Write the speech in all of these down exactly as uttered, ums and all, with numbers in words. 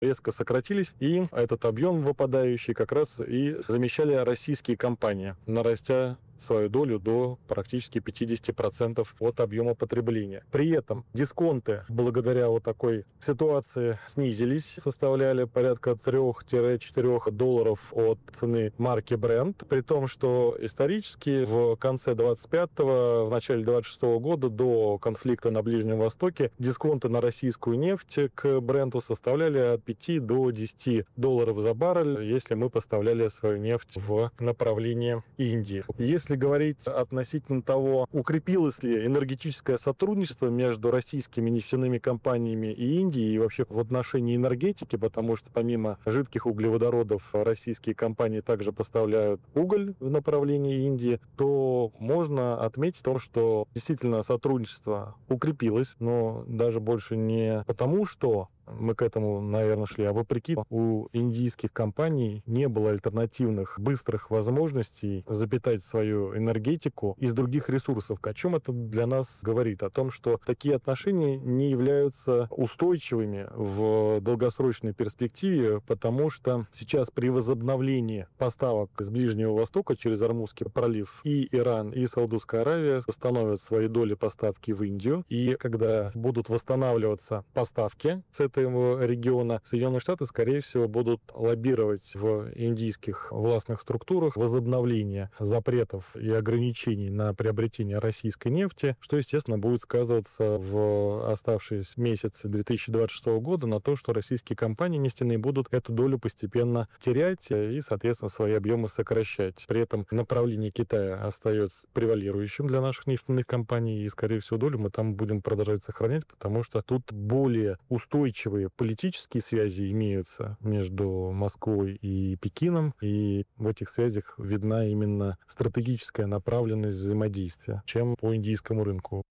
резко сократились, и этот объем выпадающий как раз и замещали российские компании, нарастя свою долю до практически пятьдесят процентов от объема потребления. При этом дисконты, благодаря вот такой ситуации, снизились, составляли порядка три-четыре долларов от цены марки Brent, при том, что исторически в конце двадцать пятого, в начале двадцать шестого года, до конфликта на Ближнем Востоке, дисконты на российскую нефть к Бренту составляли от пяти до десяти долларов за баррель, если мы поставляли свою нефть в направлении Индии. Если Если говорить относительно того, укрепилось ли энергетическое сотрудничество между российскими нефтяными компаниями и Индией, и вообще в отношении энергетики, потому что помимо жидких углеводородов российские компании также поставляют уголь в направлении Индии, то можно отметить то, что действительно сотрудничество укрепилось, но даже больше не потому, что мы к этому, наверное, шли, а вопреки, у индийских компаний не было альтернативных быстрых возможностей запитать свою энергетику из других ресурсов. О чем это для нас говорит? О том, что такие отношения не являются устойчивыми в долгосрочной перспективе, потому что сейчас при возобновлении поставок с Ближнего Востока через Ормузский пролив и Иран, и Саудовская Аравия восстановят свои доли поставки в Индию. И когда будут восстанавливаться поставки с этой региона, Соединенные Штаты, скорее всего, будут лоббировать в индийских властных структурах возобновление запретов и ограничений на приобретение российской нефти, что, естественно, будет сказываться в оставшиеся месяцы две тысячи двадцать шестого года на то, что российские компании нефтяные будут эту долю постепенно терять и, соответственно, свои объемы сокращать. При этом направление Китая остается превалирующим для наших нефтяных компаний, и, скорее всего, долю мы там будем продолжать сохранять, потому что тут более устойчивые политические связи имеются между Москвой и Пекином, и в этих связях видна именно стратегическая направленность взаимодействия, чем по индийскому рынку.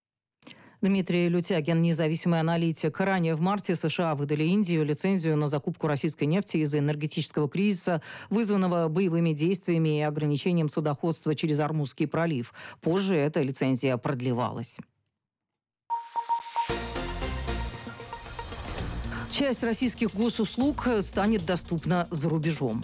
Дмитрий Лютягин, независимый аналитик. Ранее в марте США выдали Индию лицензию на закупку российской нефти из-за энергетического кризиса, вызванного боевыми действиями и ограничением судоходства через Ормузский пролив. Позже эта лицензия продлевалась. Часть российских госуслуг станет доступна за рубежом.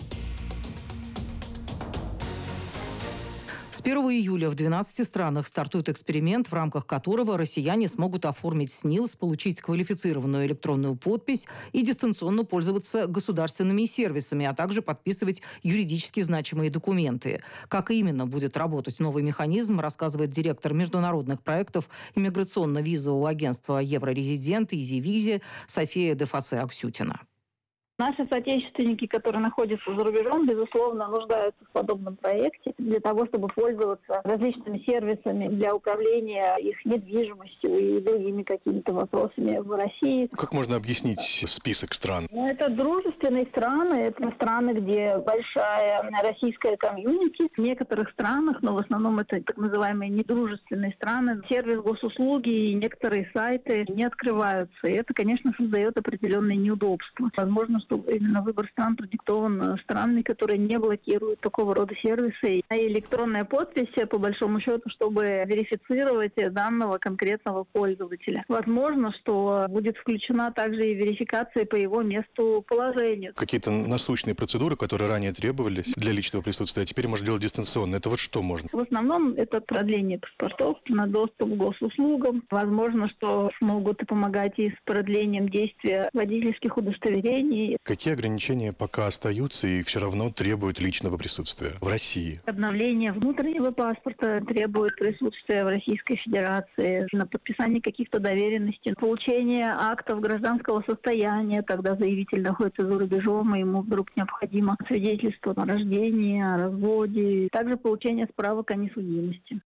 С первого июля в двенадцати странах стартует эксперимент, в рамках которого россияне смогут оформить СНИЛС, получить квалифицированную электронную подпись и дистанционно пользоваться государственными сервисами, а также подписывать юридически значимые документы. Как именно будет работать новый механизм, рассказывает директор международных проектов иммиграционно-визового агентства «Еврорезидент» «Изи-Визе» София Дефасе-Аксютина. Наши соотечественники, которые находятся за рубежом, безусловно, нуждаются в подобном проекте для того, чтобы пользоваться различными сервисами для управления их недвижимостью и другими какими-то вопросами в России. Как можно объяснить список стран? Ну, это дружественные страны, это страны, где большая российская комьюнити. В некоторых странах, но в основном это так называемые недружественные страны, сервис госуслуги и некоторые сайты не открываются. И это, конечно, создает определенные неудобства. Возможно, что именно выбор стран продиктован странами, которые не блокируют такого рода сервисы. А электронная подпись, по большому счету, чтобы верифицировать данного конкретного пользователя. Возможно, что будет включена также и верификация по его месту положения. Какие-то насущные процедуры, которые ранее требовались для личного присутствия, а теперь можно делать дистанционно. Это вот что можно? В основном это продление паспортов на доступ к госуслугам. Возможно, что смогут помогать и с продлением действия водительских удостоверений. Какие ограничения пока остаются и все равно требуют личного присутствия в России? Обновление внутреннего паспорта требует присутствия в Российской Федерации, на подписание каких-то доверенностей, получение актов гражданского состояния, когда заявитель находится за рубежом, и ему вдруг необходимо свидетельство о рождении, о разводе, также получение справок о несудимости.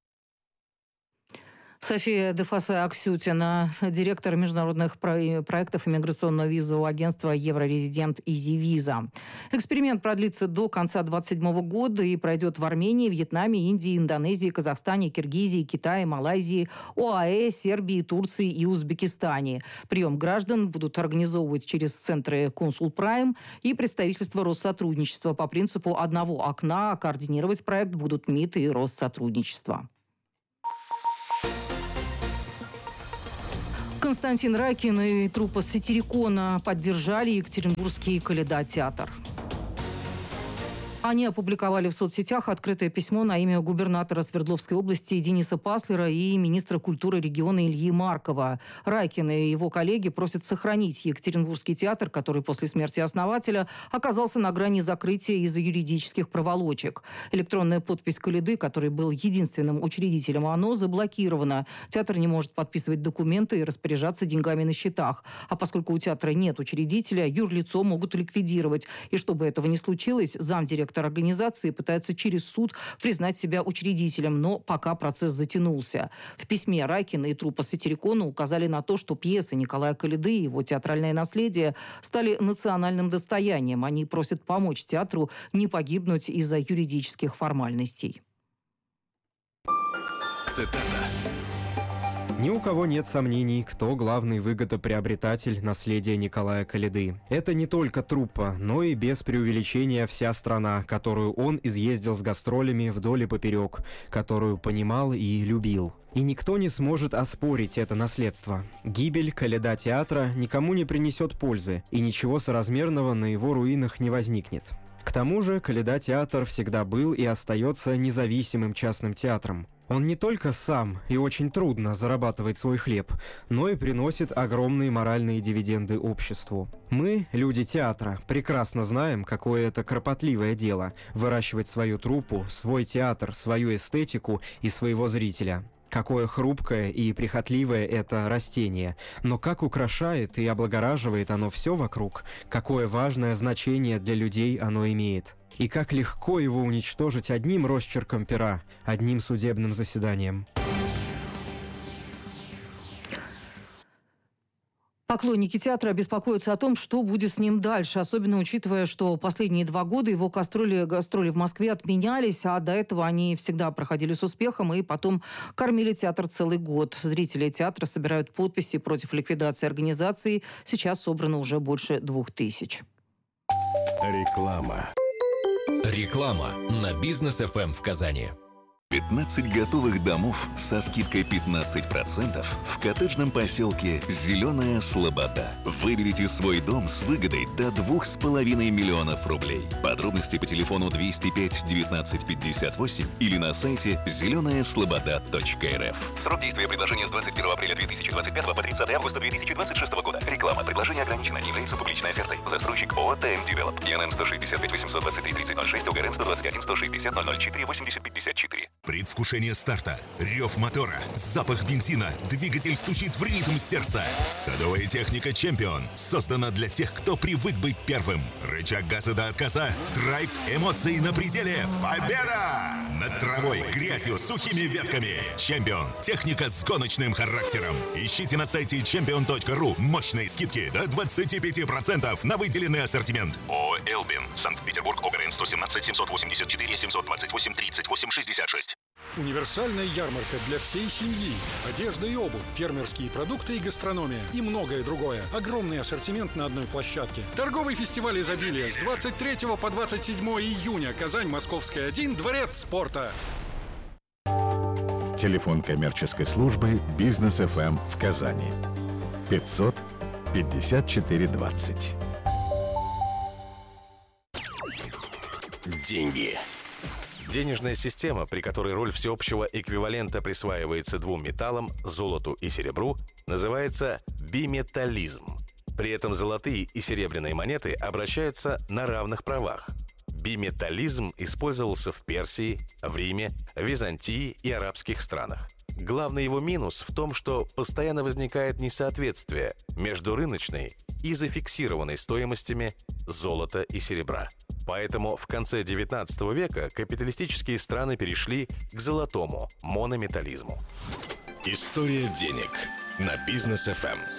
София Дефасе-Аксютина, директор международных про- проектов иммиграционного визового агентства «Еврорезидент» «Изи-Виза». Эксперимент продлится до конца две тысячи двадцать седьмого года и пройдет в Армении, Вьетнаме, Индии, Индонезии, Казахстане, Киргизии, Китае, Малайзии, ОАЭ, Сербии, Турции и Узбекистане. Прием граждан будут организовывать через центры «Консул Прайм» и представительство Россотрудничества по принципу одного окна, а координировать проект будут МИД и Россотрудничество. Константин Райкин и труппа Сатирикона поддержали Екатеринбургский Калейдотеатр. Они опубликовали в соцсетях открытое письмо на имя губернатора Свердловской области Дениса Паслера и министра культуры региона Ильи Маркова. Райкин и его коллеги просят сохранить Екатеринбургский театр, который после смерти основателя оказался на грани закрытия из-за юридических проволочек. Электронная подпись Калейды, который был единственным учредителем ОНО, заблокирована. Театр не может подписывать документы и распоряжаться деньгами на счетах. А поскольку у театра нет учредителя, юрлицо могут ликвидировать. И чтобы этого не случилось, замдиректора организации пытается через суд признать себя учредителем, но пока процесс затянулся. В письме Райкина и труппа Сатирикона указали на то, что пьесы Николая Калейды и его театральное наследие стали национальным достоянием. Они просят помочь театру не погибнуть из-за юридических формальностей. Цитата. Ни у кого нет сомнений, кто главный выгодоприобретатель наследия Николая Калейды. Это не только труппа, но и без преувеличения вся страна, которую он изъездил с гастролями вдоль и поперек, которую понимал и любил. И никто не сможет оспорить это наследство. Гибель Калейдотеатра никому не принесет пользы, и ничего соразмерного на его руинах не возникнет. К тому же Калейдотеатр всегда был и остается независимым частным театром. Он не только сам и очень трудно зарабатывает свой хлеб, но и приносит огромные моральные дивиденды обществу. Мы, люди театра, прекрасно знаем, какое это кропотливое дело – выращивать свою труппу, свой театр, свою эстетику и своего зрителя. Какое хрупкое и прихотливое это растение, но как украшает и облагораживает оно все вокруг, какое важное значение для людей оно имеет. И как легко его уничтожить одним росчерком пера, одним судебным заседанием. Поклонники театра беспокоятся о том, что будет с ним дальше, особенно учитывая, что последние два года его гастроли, гастроли в Москве отменялись, а до этого они всегда проходили с успехом и потом кормили театр целый год. Зрители театра собирают подписи против ликвидации организации. Сейчас собрано уже больше двух тысяч. Реклама. Реклама на Бизнес эф эм в Казани. пятнадцать готовых домов со скидкой пятнадцать процентов в коттеджном поселке «Зеленая Слобода». Выберите свой дом с выгодой до двух с половиной миллионов рублей. Подробности по телефону двести пять девятнадцать пятьдесят восемь или на сайте зеленая слобода точка эр эф. Срок действия предложения с двадцать первого апреля две тысячи двадцать пятого по тридцатого августа две тысячи двадцать шестого года. Реклама. Предложение ограничено. Не является публичной офертой. Застройщик ООО «ТМ Девелоп». ИНН сто шестьдесят пять восемьсот двадцать три тридцать ноль шесть, ОГРН сто двадцать один сто шестьдесят ноль ноль четыре восемьдесят пятьдесят четыре. Предвкушение старта, рев мотора, запах бензина, двигатель стучит в ритм сердца. Садовая техника «Чемпион» создана для тех, кто привык быть первым. Рычаг газа до отказа, драйв, эмоции на пределе. Победа! Над травой, грязью, сухими ветками. «Чемпион» — техника с гоночным характером. Ищите на сайте чемпион точка ру мощные скидки до двадцати пяти процентов на выделенный ассортимент. ООО «Элбин», Санкт-Петербург, ОГРН сто семнадцать семьсот восемьдесят четыре семьсот двадцать восемь тридцать восемь шестьдесят шесть. Универсальная ярмарка для всей семьи. Одежда и обувь, фермерские продукты и гастрономия. И многое другое. Огромный ассортимент на одной площадке. Торговый фестиваль изобилия с двадцать третьего по двадцать седьмое июня. Казань, Московская, один, Дворец спорта. Телефон коммерческой службы «Бизнес эф эм» в Казани. пятьсот пятьдесят четыре двадцать. Деньги. Денежная система, при которой роль всеобщего эквивалента присваивается двум металлам, золоту и серебру, называется биметаллизм. При этом золотые и серебряные монеты обращаются на равных правах. Биметаллизм использовался в Персии, в Риме, Византии и арабских странах. Главный его минус в том, что постоянно возникает несоответствие между рыночной и зафиксированной стоимостями золота и серебра. Поэтому в конце девятнадцатого века капиталистические страны перешли к золотому монометаллизму. История денег на Бизнес эф эм.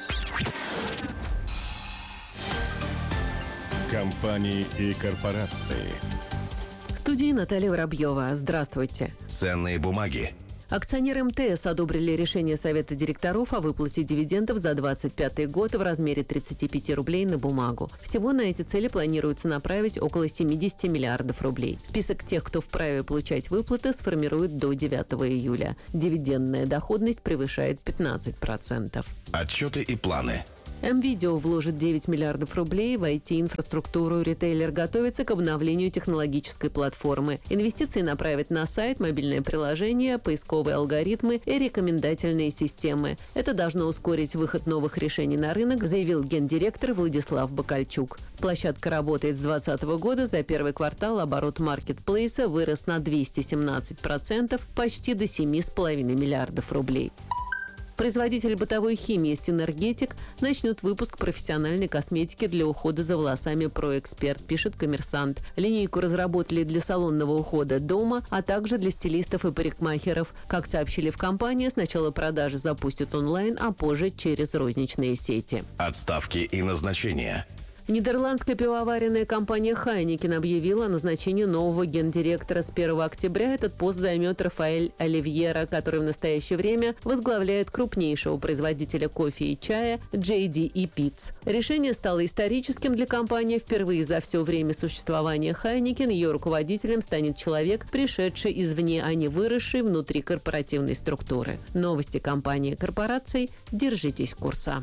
Компании и корпорации. В студии Наталья Воробьева. Здравствуйте. Ценные бумаги. Акционеры МТС одобрили решение Совета директоров о выплате дивидендов за двадцать пятый год в размере тридцати пяти рублей на бумагу. Всего на эти цели планируется направить около семидесяти миллиардов рублей. Список тех, кто вправе получать выплаты, сформируют до девятого июля. Дивидендная доходность превышает пятнадцать процентов. Отчеты и планы. МВидео вложит девять миллиардов рублей в ай ти-инфраструктуру. Ритейлер готовится к обновлению технологической платформы. Инвестиции направят на сайт, мобильное приложение, поисковые алгоритмы и рекомендательные системы. Это должно ускорить выход новых решений на рынок, заявил гендиректор Владислав Бакальчук. Площадка работает с двадцать двадцатого года. За первый квартал оборот маркетплейса вырос на двести семнадцать процентов, почти до семи с половиной миллиардов рублей. Производитель бытовой химии «Синергетик» начнет выпуск профессиональной косметики для ухода за волосами «Проэксперт», пишет «Коммерсант». Линейку разработали для салонного ухода дома, а также для стилистов и парикмахеров. Как сообщили в компании, сначала продажи запустят онлайн, а позже через розничные сети. Отставки и назначения. Нидерландская пивоваренная компания Heineken объявила о назначении нового гендиректора. С первого октября этот пост займет Рафаэль Оливьера, который в настоящее время возглавляет крупнейшего производителя кофе и чая джей ди и Peet's. Решение стало историческим для компании. Впервые за все время существования Heineken ее руководителем станет человек, пришедший извне, а не выросший внутри корпоративной структуры. Новости компании и корпораций. Держитесь курса.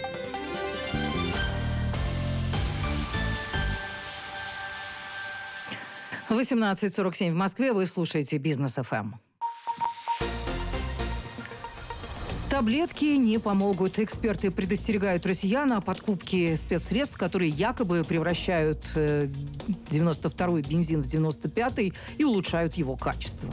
восемнадцать сорок семь в Москве. Вы слушаете «Бизнес эф эм». Таблетки не помогут. Эксперты предостерегают россиян о подкупке спецсредств, которые якобы превращают девяносто второй бензин в девяносто пятый и улучшают его качество.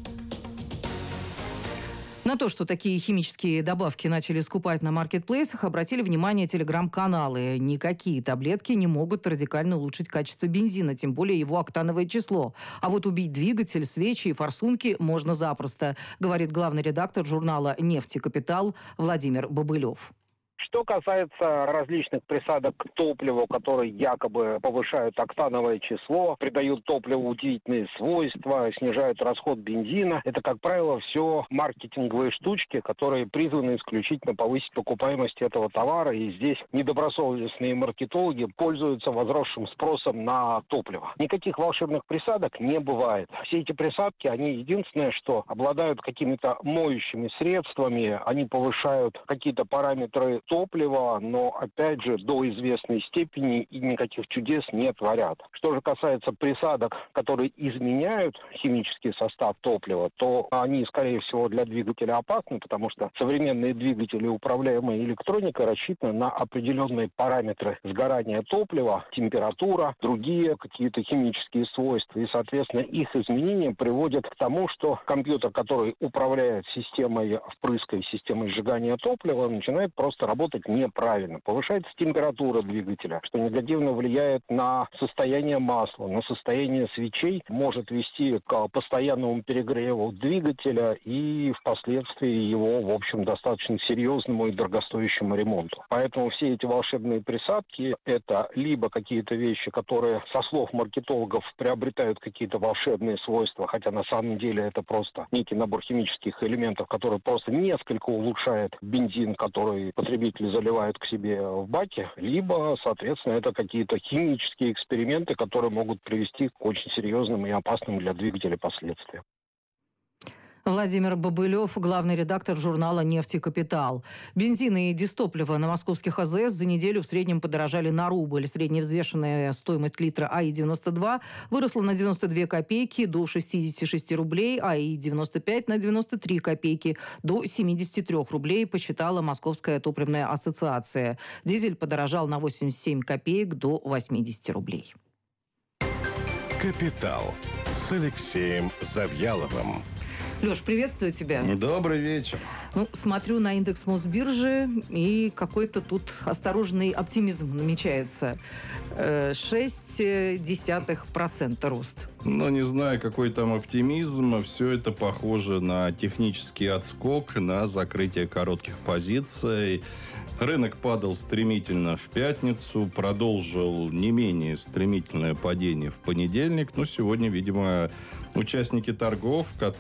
На то, что такие химические добавки начали скупать на маркетплейсах, обратили внимание телеграм-каналы. Никакие таблетки не могут радикально улучшить качество бензина, тем более его октановое число. А вот убить двигатель, свечи и форсунки можно запросто, говорит главный редактор журнала «Нефть и Капитал» Владимир Бобылев. Что касается различных присадок к топливу, которые якобы повышают октановое число, придают топливу удивительные свойства, снижают расход бензина, это, как правило, все маркетинговые штучки, которые призваны исключительно повысить покупаемость этого товара. И здесь недобросовестные маркетологи пользуются возросшим спросом на топливо. Никаких волшебных присадок не бывает. Все эти присадки, они единственное, что обладают какими-то моющими средствами, они повышают какие-то параметры топлива, но, опять же, до известной степени и никаких чудес не творят. Что же касается присадок, которые изменяют химический состав топлива, то они, скорее всего, для двигателя опасны, потому что современные двигатели, управляемые электроникой, рассчитаны на определенные параметры сгорания топлива, температура, другие какие-то химические свойства. И, соответственно, их изменения приводят к тому, что компьютер, который управляет системой впрыска и системой сжигания топлива, начинает просто работать работать неправильно. Повышается температура двигателя, что негативно влияет на состояние масла, на состояние свечей, может вести к постоянному перегреву двигателя и впоследствии его, в общем, достаточно серьезному и дорогостоящему ремонту. Поэтому все эти волшебные присадки – это либо какие-то вещи, которые, со слов маркетологов, приобретают какие-то волшебные свойства, хотя на самом деле это просто некий набор химических элементов, который просто несколько улучшает бензин, который потребитель заливают к себе в баке, либо, соответственно, это какие-то химические эксперименты, которые могут привести к очень серьезным и опасным для двигателя последствиям. Владимир Бобылев, главный редактор журнала «Нефть и Капитал». Бензин и дизтопливо на московских АЗС за неделю в среднем подорожали на рубль. Средняя взвешенная стоимость литра АИ девяносто два выросла на девяносто две копейки до шестидесяти шести рублей, АИ девяносто пять на девяносто три копейки до семидесяти трёх рублей, посчитала Московская топливная ассоциация. Дизель подорожал на восемьдесят семь копеек до восьмидесяти рублей. «Капитал» с Алексеем Завьяловым. Леш, приветствую тебя. Добрый вечер. Ну, смотрю на индекс Мосбиржи, и какой-то тут осторожный оптимизм намечается. шесть десятых процента рост. Ну, не знаю, какой там оптимизм. Все это похоже на технический отскок, на закрытие коротких позиций. Рынок падал стремительно в пятницу, продолжил не менее стремительное падение в понедельник. Но сегодня, видимо, участники торгов, которые играли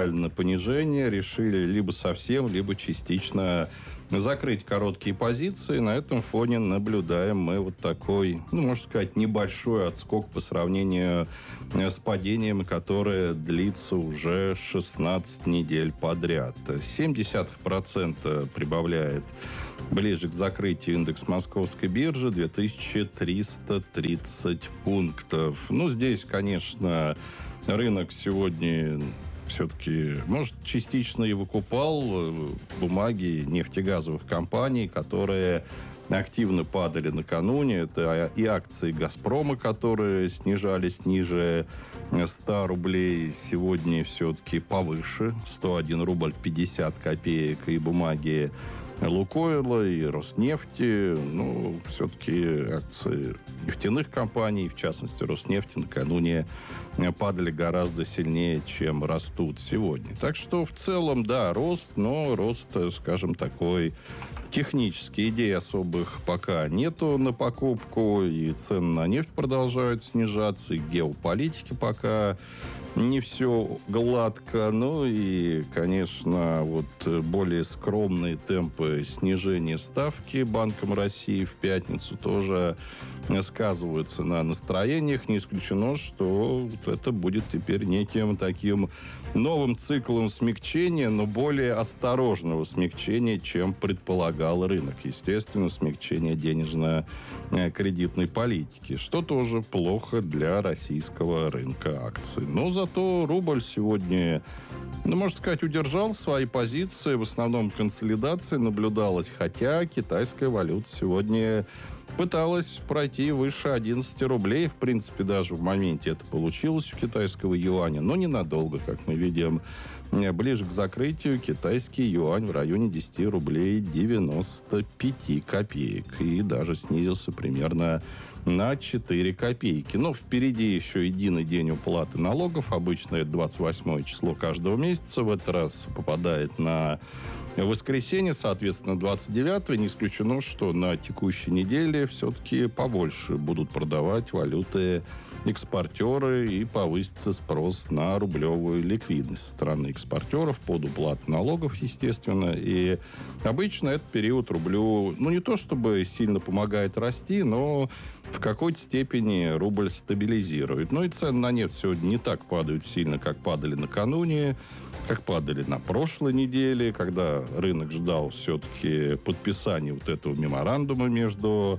играли на понижение, решили либо совсем, либо частично закрыть короткие позиции. На этом фоне наблюдаем мы вот такой, ну, можно сказать, небольшой отскок по сравнению с падением, которое длится уже шестнадцать недель подряд. семь десятых процента прибавляет ближе к закрытию индекс Московской биржи, две тысячи триста тридцать пунктов. Ну, здесь, конечно, рынок сегодня все-таки, может, частично и выкупал бумаги нефтегазовых компаний, которые активно падали накануне. Это и акции «Газпрома», которые снижались ниже ста рублей. Сегодня все-таки повыше. сто один рубль пятьдесят копеек. И бумаги «Лукойла», и «Роснефти». Ну, все-таки акции нефтяных компаний, в частности, «Роснефти», накануне падали гораздо сильнее, чем растут сегодня. Так что, в целом, да, рост, но рост, скажем, такой технический. Идей особых пока нету на покупку, и цены на нефть продолжают снижаться, и геополитики пока не все гладко. Ну и, конечно, вот более скромные темпы снижения ставки Банком России в пятницу тоже сказываются на настроениях. Не исключено, что вот это будет теперь неким таким новым циклом смягчения, но более осторожного смягчения, чем предполагал рынок. Естественно, смягчение денежно-кредитной политики, что тоже плохо для российского рынка акций. Но зато рубль сегодня, ну, можно сказать, удержал свои позиции. В основном консолидация наблюдалась, хотя китайская валюта сегодня пыталась пройти выше одиннадцати рублей. В принципе, даже в моменте это получилось у китайского юаня, но ненадолго. Как мы видим, ближе к закрытию китайский юань в районе десяти рублей девяносто пяти копеек. И даже снизился примерно на четыре копейки. Но впереди еще единый день уплаты налогов. Обычно это двадцать восьмое число каждого месяца. В этот раз попадает на воскресенье, соответственно, двадцать девятого. Не исключено, что на текущей неделе все-таки побольше будут продавать валюты экспортеры и повысится спрос на рублевую ликвидность со стороны экспортеров под уплату налогов, естественно. И обычно этот период рублю, ну, не то чтобы сильно помогает расти, но в какой-то степени рубль стабилизирует. Ну и цены на нефть сегодня не так падают сильно, как падали накануне, как падали на прошлой неделе, когда рынок ждал все-таки подписания вот этого меморандума между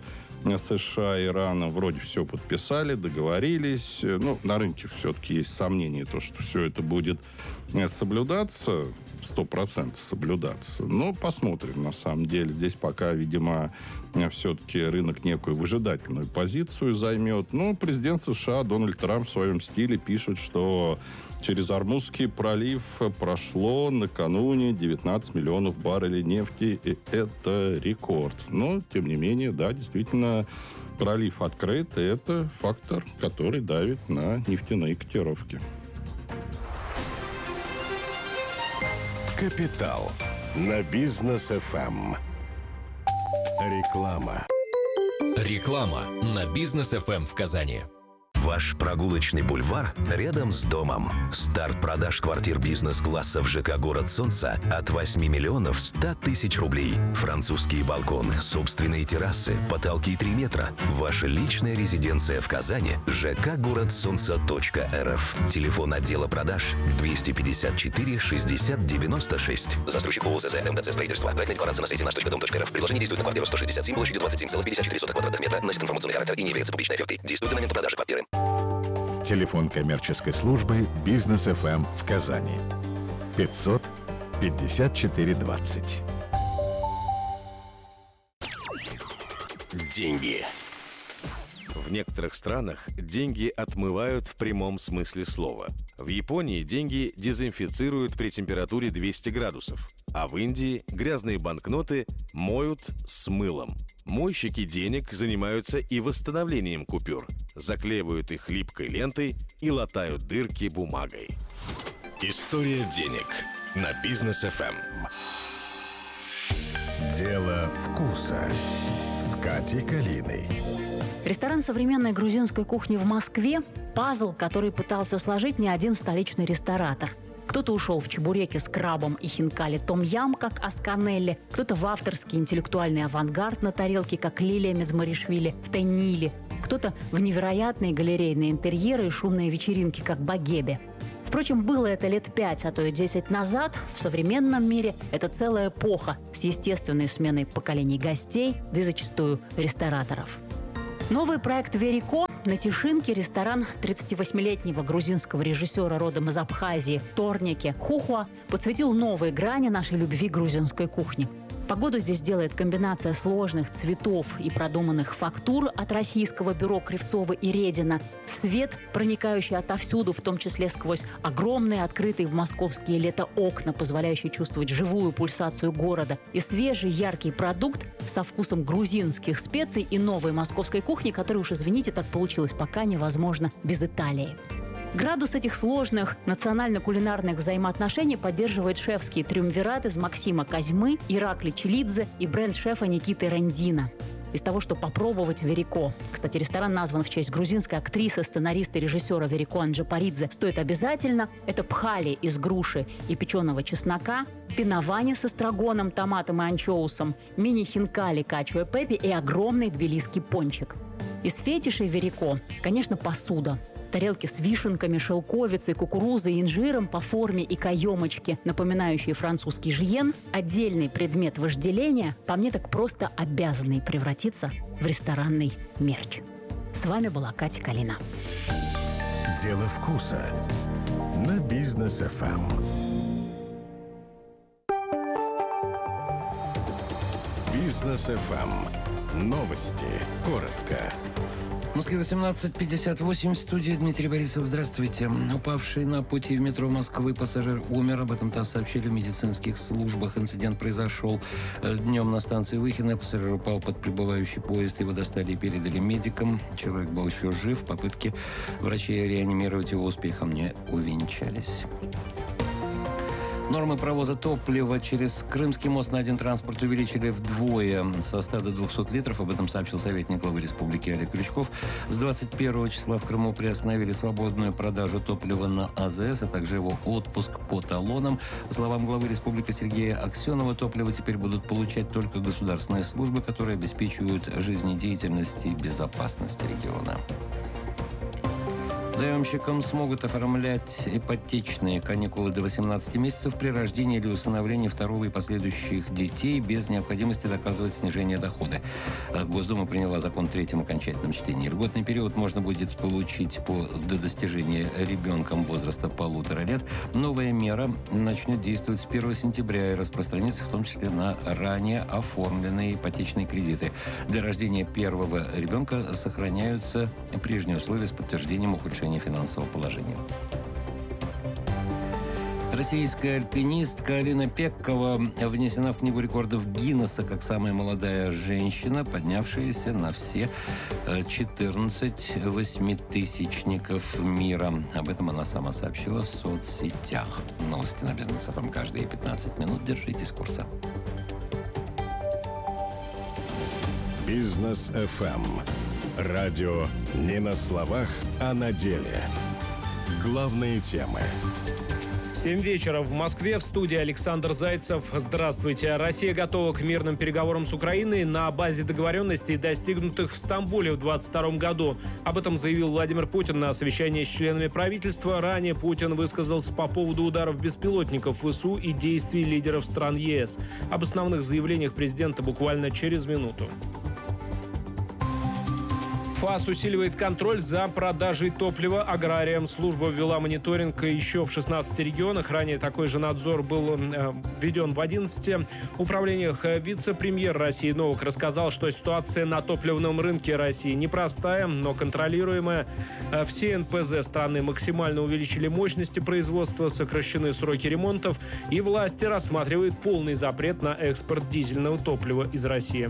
США и Ираном. Вроде все подписали, договорились. Ну, на рынке все-таки есть сомнения, то, что все это будет соблюдаться, сто процентов соблюдаться. Но посмотрим, на самом деле. Здесь пока, видимо, все-таки рынок некую выжидательную позицию займет. Но президент США Дональд Трамп в своем стиле пишет, что через Ормузский пролив прошло накануне девятнадцать миллионов баррелей нефти. И это рекорд. Но, тем не менее, да, действительно, пролив открыт. И это фактор, который давит на нефтяные котировки. Капитал на Бизнес эф эм. Реклама. Реклама на Бизнес эф эм в Казани. Ваш прогулочный бульвар рядом с домом. Старт продаж квартир бизнес-класса в ЖК «Город Солнца» от восьми миллионов ста тысяч рублей. Французские балконы, собственные террасы, потолки три метра. Ваша личная резиденция в Казани. ЖК «Город Солнца точка эр эф». Телефон отдела продаж двести пятьдесят четыре шестьдесят девяносто шесть. Застройщик ООО ЗЗ МДЦ строительство. Проектная декларация на сайте наш точка дом точка эр эф. Приложение действует на квартиру сто шестьдесят семь, площадью двадцать семь целых пятьдесят четыре сотых квадратных метра. Носит информационный характер и не является публичной офертой. Действует до момента продажи квартиры. Телефон коммерческой службы Бизнес эф эм в Казани. пятьсот пятьдесят четыре двадцать. Деньги. В некоторых странах деньги отмывают в прямом смысле слова. В Японии деньги дезинфицируют при температуре двести градусов, а в Индии грязные банкноты моют с мылом. Мойщики денег занимаются и восстановлением купюр, заклеивают их липкой лентой и латают дырки бумагой. История денег на Бизнес эф эм. Дело вкуса с Катей Калиной. Ресторан современной грузинской кухни в Москве – пазл, который пытался сложить не один столичный ресторатор. Кто-то ушел в чебуреки с крабом и хинкали том-ям, как Асканелли, кто-то в авторский интеллектуальный авангард на тарелке, как Лилия Мезмаришвили в Тайниле, кто-то в невероятные галерейные интерьеры и шумные вечеринки, как Багебе. Впрочем, было это лет пять, а то и десять назад. В современном мире это целая эпоха с естественной сменой поколений гостей, да и зачастую рестораторов. Новый проект «Верико» на Тишинке ресторан тридцативосьмилетнего грузинского режиссера родом из Абхазии Торники Хухуа подсветил новые грани нашей любви к грузинской кухне. Погоду здесь делает комбинация сложных цветов и продуманных фактур от российского бюро Кривцова и Редина, свет, проникающий отовсюду, в том числе сквозь огромные открытые в московские лето окна, позволяющие чувствовать живую пульсацию города, и свежий яркий продукт со вкусом грузинских специй и новой московской кухни, которая, уж извините, так получилось, пока невозможно без Италии. Градус этих сложных национально-кулинарных взаимоотношений поддерживает шефский триумвират из Максима Козьмы, Иракли Челидзе и бренд-шефа Никиты Рандина. Из того, что попробовать в Верико. Кстати, ресторан назван в честь грузинской актрисы, сценариста и режиссера Верико Анджапаридзе. Стоит обязательно. Это пхали из груши и печеного чеснока, пинавани с эстрагоном, томатом и анчоусом, мини-хинкали качо и пепи и огромный тбилисский пончик. Из фетишей Верико, конечно, посуда. Тарелки с вишенками, шелковицей, кукурузой, инжиром по форме и каемочке, напоминающие французский жиен, отдельный предмет вожделения, по мне так просто обязанный превратиться в ресторанный мерч. С вами была Катя Калина. Дело вкуса на Бизнес эф эм. Бизнес эф эм. Новости. Коротко. В Москве восемнадцать пятьдесят восемь. В студии Дмитрий Борисов. Здравствуйте. Упавший на пути в метро Москвы пассажир умер. Об этом ТАСС сообщили в медицинских службах. Инцидент произошел днем на станции Выхино. Пассажир упал под прибывающий поезд. Его достали и передали медикам. Человек был еще жив. Попытки врачей реанимировать его успехом не увенчались. Нормы провоза топлива через Крымский мост на один транспорт увеличили вдвое, со ста до двухсот литров. Об этом сообщил советник главы республики Олег Крючков. С двадцать первого числа в Крыму приостановили свободную продажу топлива на а зэ эс, а также его отпуск по талонам. По словам главы республики Сергея Аксенова, топливо теперь будут получать только государственные службы, которые обеспечивают жизнедеятельность и безопасность региона. Заемщикам смогут оформлять ипотечные каникулы до восемнадцати месяцев при рождении или усыновлении второго и последующих детей без необходимости доказывать снижение дохода. Госдума приняла закон в третьем окончательном чтении. Льготный период можно будет получить по, до достижения ребенком возраста полутора лет. Новая мера начнет действовать с первого сентября и распространится в том числе на ранее оформленные ипотечные кредиты. Для рождения первого ребенка сохраняются прежние условия с подтверждением ухудшения финансового положения. Российская альпинистка Алина Пеккова внесена в Книгу рекордов Гиннесса как самая молодая женщина, поднявшаяся на все четырнадцать восьмитысячников мира. Об этом она сама сообщила в соцсетях. Новости на Бизнес эф эм каждые пятнадцать минут. Держитесь курса. Бизнес эф эм. Радио не на словах, а на деле. Главные темы. семь вечера в Москве. В студии Александр Зайцев. Здравствуйте. Россия готова к мирным переговорам с Украиной на базе договоренностей, достигнутых в Стамбуле в двадцать втором году. Об этом заявил Владимир Путин на совещании с членами правительства. Ранее Путин высказался по поводу ударов беспилотников вэ эс у и действий лидеров стран е эс. Об основных заявлениях президента буквально через минуту. ФАС усиливает контроль за продажей топлива аграриям. Служба ввела мониторинг еще в шестнадцати регионах. Ранее такой же надзор был э, введен в одиннадцати управлениях. Вице-премьер России Новак рассказал, что ситуация на топливном рынке России непростая, но контролируемая. Все эн пэ зэ страны максимально увеличили мощности производства, сокращены сроки ремонтов, и власти рассматривают полный запрет на экспорт дизельного топлива из России.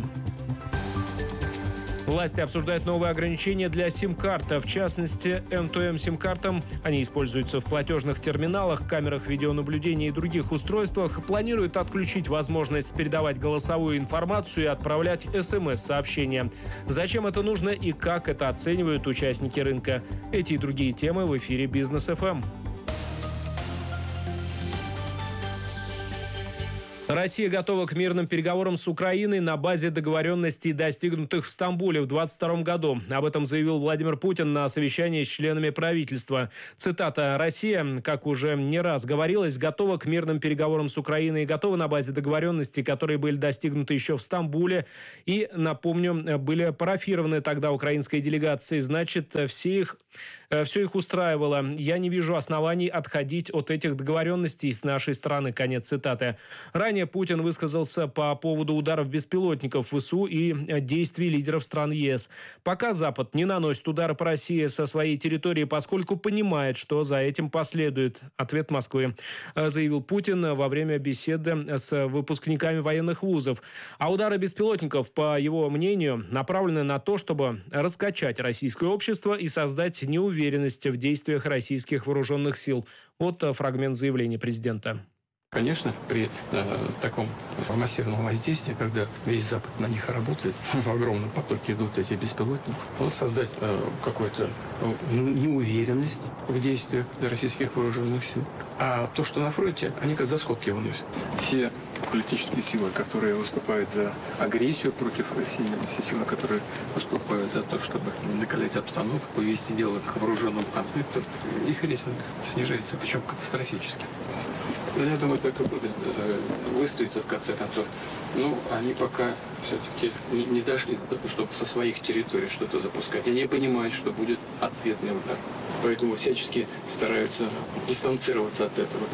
Власти обсуждают новые ограничения для сим-карт, в частности, эм ту эм сим-картам. Они используются в платежных терминалах, камерах видеонаблюдения и других устройствах. Планируют отключить возможность передавать голосовую информацию и отправлять эс эм эс-сообщения. Зачем это нужно и как это оценивают участники рынка? Эти и другие темы в эфире Бизнес эф эм. Россия готова к мирным переговорам с Украиной на базе договоренностей, достигнутых в Стамбуле в двадцать втором году. Об этом заявил Владимир Путин на совещании с членами правительства. Цитата: «Россия, как уже не раз говорилось, готова к мирным переговорам с Украиной и готова на базе договоренностей, которые были достигнуты еще в Стамбуле и, напомню, были парафированы тогда украинской делегацией. Значит, все их, все их устраивало. Я не вижу оснований отходить от этих договоренностей с нашей стороны». Конец цитаты. Ранее Путин высказался по поводу ударов беспилотников ВСУ и действий лидеров стран ЕС. Пока Запад не наносит удары по России со своей территории, поскольку понимает, что за этим последует. Ответ Москвы, заявил Путин во время беседы с выпускниками военных вузов. А удары беспилотников, по его мнению, направлены на то, чтобы раскачать российское общество и создать неуверенность в действиях российских вооруженных сил. Вот фрагмент заявления президента. Конечно, при э, таком массивном воздействии, когда весь Запад на них работает, в огромном потоке идут эти беспилотники, вот создать э, какую-то э, неуверенность в действиях российских вооруженных сил. А то, что на фронте, они как за скобки выносят. Все политические силы, которые выступают за агрессию против России, все силы, которые выступают за то, чтобы накалять обстановку, вести дело к вооруженному конфликту, их рейтинг снижается, причем катастрофически. Я думаю, так и будет выстроиться в конце концов. Ну, они пока все-таки не, не дошли до того, чтобы со своих территорий что-то запускать. Они понимают, что будет ответный удар. Поэтому всячески стараются дистанцироваться от этого.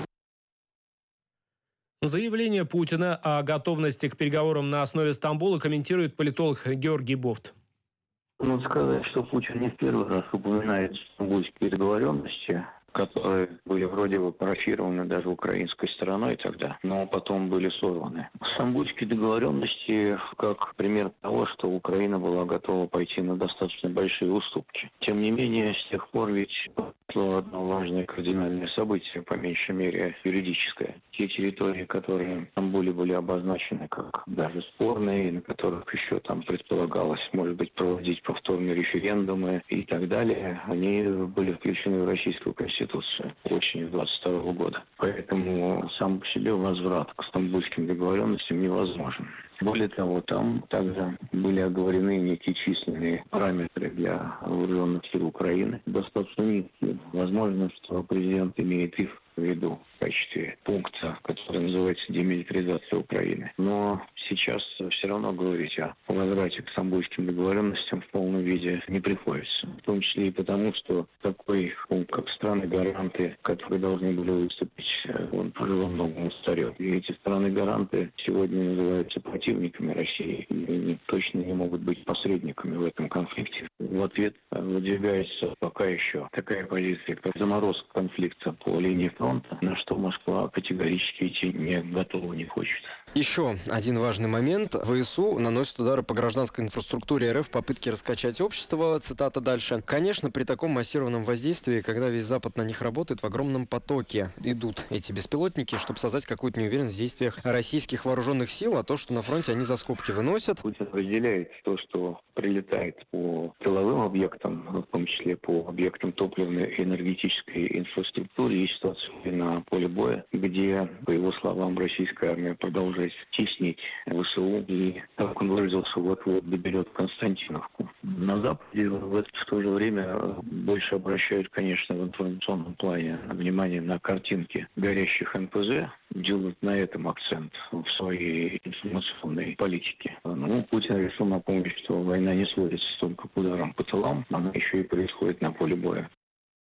Заявление Путина о готовности к переговорам на основе Стамбула комментирует политолог Георгий Бофт. Надо сказать, что Путин не в первый раз упоминает стамбульские договоренности, которые были вроде бы парафированы даже украинской стороной тогда, но потом были сорваны. Стамбульские договоренности как пример того, что Украина была готова пойти на достаточно большие уступки. Тем не менее, с тех пор ведь произошло одно важное кардинальное событие, по меньшей мере юридическое. Те территории, которые в Стамбуле были обозначены как даже спорные, на которых еще там предполагалось, может быть, проводить повторные референдумы и так далее, они были включены в Российскую Конституцию осенью двадцать второго года. Поэтому сам по себе возврат к стамбульским договоренностям невозможен. Более того, там также были оговорены некие численные параметры для вооруженных сил Украины, достаточно низкие. Возможно, что президент имеет их в виду в качестве пункта, который называется демилитаризация Украины. Но сейчас все равно говорить о возврате к стамбульским договоренностям в полном виде не приходится. В том числе и потому, что такой пункт, как страны-гаранты, которые должны были выступить, он уже во многом устарел. И эти страны-гаранты сегодня называются противниками России и точно не могут быть посредниками в этом конфликте. В ответ выдвигается пока еще такая позиция, как заморозка конфликта по линии фронта, на что Москва категорически идти не готова, не хочет. Еще один важный момент. ВСУ наносит удары по гражданской инфраструктуре РФ в попытке раскачать общество. Цитата дальше. Конечно, при таком массированном воздействии, когда весь Запад на них работает, в огромном потоке идут эти беспилотники, чтобы создать какую-то неуверенность в действиях российских вооруженных сил, а то, что на фронте они за скобки выносят. Путин разделяет то, что прилетает по тыловым объектам, в том числе по объектам топливной и энергетической инфраструктуры. Есть ситуация на поле боя, где, по его словам, российская армия продолжает теснить ВСУ, и, как он выразился, вот-вот доберет Константиновку. На Западе в, это, в то же время больше обращают, конечно, в информационном плане внимание на картинки горящих эн пэ зэ, делают на этом акцент в своей информационной политике. Ну, Путин решил напомнить, что война не сводится только к ударам по тылам, она еще и происходит на поле боя.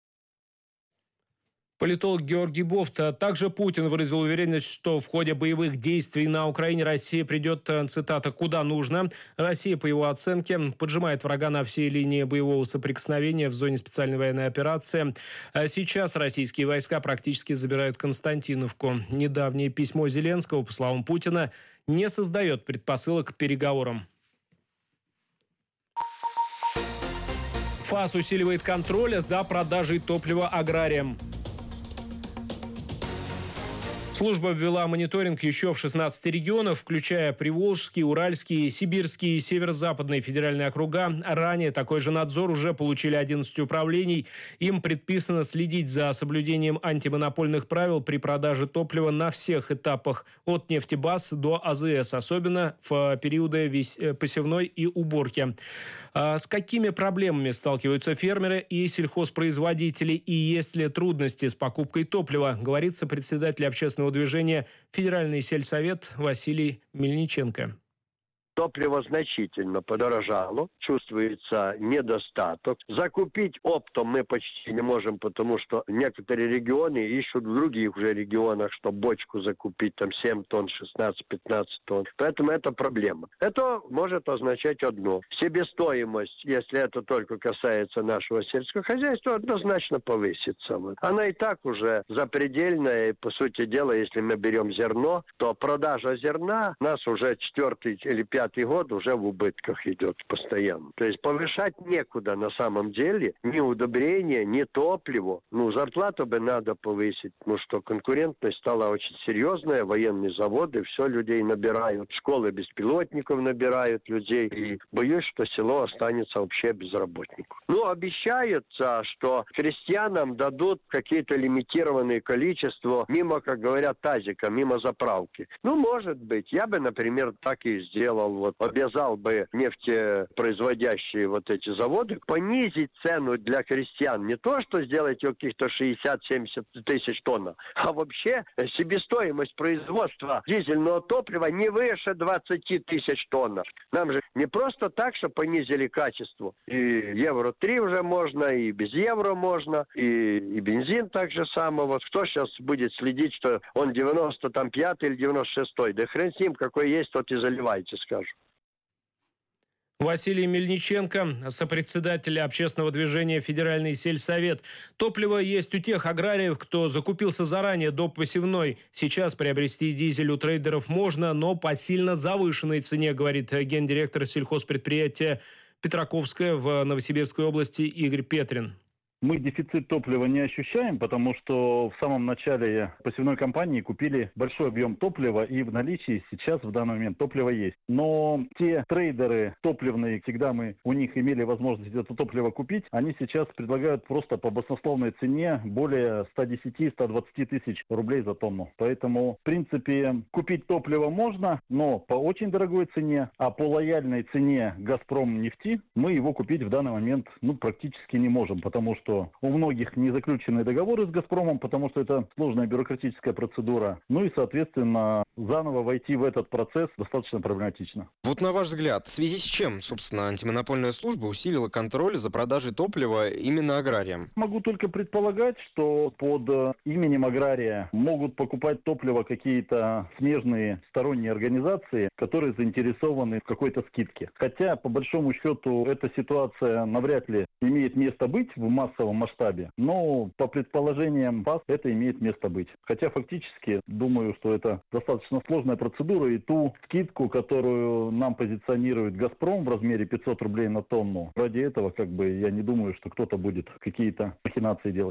Политолог Георгий Бофт. Также Путин выразил уверенность, что в ходе боевых действий на Украине Россия придет, цитата, «куда нужно». Россия, по его оценке, поджимает врага на всей линии боевого соприкосновения в зоне специальной военной операции. А сейчас российские войска практически забирают Константиновку. Недавнее письмо Зеленского, по словам Путина, не создает предпосылок к переговорам. ФАС усиливает контроль за продажей топлива аграриям. Служба ввела мониторинг еще в шестнадцати регионах, включая Приволжский, Уральский, Сибирский и Северо-Западные федеральные округа. Ранее такой же надзор уже получили одиннадцать управлений. Им предписано следить за соблюдением антимонопольных правил при продаже топлива на всех этапах от нефтебаз до АЗС, особенно в периоды посевной и уборки. С какими проблемами сталкиваются фермеры и сельхозпроизводители, и есть ли трудности с покупкой топлива, говорит сопредседатель общественного движения «Федеральный сельсовет» Василий Мельниченко. Топливо значительно подорожало, чувствуется недостаток. Закупить оптом мы почти не можем, потому что некоторые регионы ищут в других уже регионах, чтобы бочку закупить, там семь тонн, шестнадцать-пятнадцать тонн. Поэтому это проблема. Это может означать одно. Себестоимость, если это только касается нашего сельского хозяйства, однозначно повысится. Она и так уже запредельная, и, по сути дела, если мы берем зерно, то продажа зерна нас уже четвертый или пятый год уже в убытках идет постоянно. То есть повышать некуда на самом деле. Ни удобрения, ни топливо. Ну, зарплату бы надо повысить. Ну, что конкурентность стала очень серьезная. Военные заводы, все людей набирают. Школы беспилотников набирают людей. И боюсь, что село останется вообще без работников. Ну, обещается, что крестьянам дадут какие-то лимитированные количества мимо, как говорят, тазика, мимо заправки. Ну, может быть. Я бы, например, так и сделал. Вот, обязал бы нефтепроизводящие вот эти заводы понизить цену для крестьян. Не то, что сделать ее каких-то шестьдесят-семьдесят тысяч тонн, а вообще себестоимость производства дизельного топлива не выше двадцать тысяч тонн. Нам же не просто так, что понизили качество. И евро три уже можно, и без евро можно, и, и бензин так же само. Вот кто сейчас будет следить, что он девяносто пятый или девяносто шестой? Да хрен с ним, какой есть, тот и заливайте, скажу. Василий Мельниченко, сопредседатель общественного движения «Федеральный сельсовет». Топливо есть у тех аграриев, кто закупился заранее до посевной. Сейчас приобрести дизель у трейдеров можно, но по сильно завышенной цене, говорит гендиректор сельхозпредприятия «Петраковское» в Новосибирской области Игорь Петрин. Мы дефицит топлива не ощущаем, потому что в самом начале посевной кампании купили большой объем топлива, и в наличии сейчас в данный момент топливо есть. Но те трейдеры топливные, всегда мы у них имели возможность это топливо купить, они сейчас предлагают просто по баснословной цене более ста десяти - ста двадцати тысяч рублей за тонну. Поэтому, в принципе, купить топливо можно, но по очень дорогой цене, а по лояльной цене «Газпром» нефти мы его купить в данный момент ну, практически не можем, потому что что у многих не заключены договоры с «Газпромом», потому что это сложная бюрократическая процедура. Ну и, соответственно, заново войти в этот процесс достаточно проблематично. Вот на ваш взгляд, в связи с чем, собственно, антимонопольная служба усилила контроль за продажей топлива именно аграриям? Могу только предполагать, что под именем агрария могут покупать топливо какие-то смежные сторонние организации, которые заинтересованы в какой-то скидке. Хотя, по большому счету, эта ситуация навряд ли имеет место быть в массовом масштабе, но по предположениям ВАС это имеет место быть. Хотя фактически думаю, что это достаточно сложная процедура, и ту скидку, которую нам позиционирует «Газпром» в размере пятьсот рублей на тонну, ради этого как бы я не думаю, что кто-то будет какие-то махинации делать.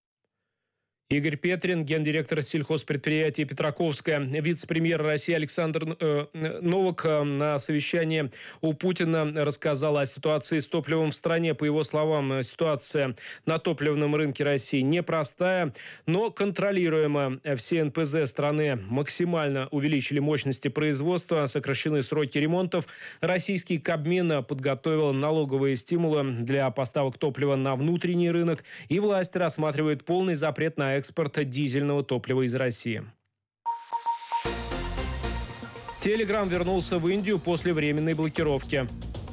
Игорь Петрин, гендиректор сельхозпредприятия «Петраковское». Вице-премьер России Александр э, Новак э, на совещании у Путина рассказал о ситуации с топливом в стране. По его словам, ситуация на топливном рынке России непростая, но контролируема. Все эн пэ зэ страны максимально увеличили мощности производства, сокращены сроки ремонтов. Российский Кабмин подготовил налоговые стимулы для поставок топлива на внутренний рынок, и власти рассматривают полный запрет на экспорта дизельного топлива из России. Telegram вернулся в Индию после временной блокировки.